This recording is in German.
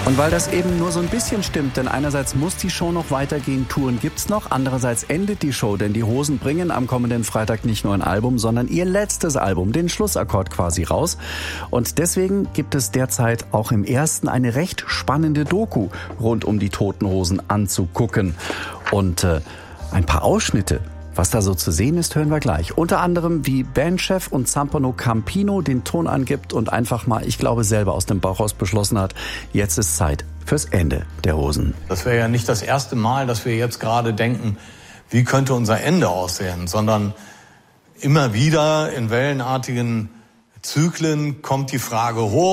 Und weil das eben nur so ein bisschen stimmt, denn einerseits muss die Show noch weitergehen, Touren gibt's noch, andererseits endet die Show, denn die Hosen bringen am kommenden Freitag nicht nur ein Album, sondern ihr letztes Album, den Schlussakkord quasi raus. Und deswegen gibt es derzeit auch im Ersten eine recht spannende Doku rund um die Toten Hosen anzugucken. Und ein paar Ausschnitte, was da so zu sehen ist, hören wir gleich. Unter anderem, wie Bandchef und Zampano Campino den Ton angibt und einfach mal, ich glaube, selber aus dem Bauch raus beschlossen hat, jetzt ist Zeit fürs Ende der Hosen. Das wäre ja nicht das erste Mal, dass wir jetzt gerade denken, wie könnte unser Ende aussehen, sondern immer wieder in wellenartigen Zyklen kommt die Frage hoch.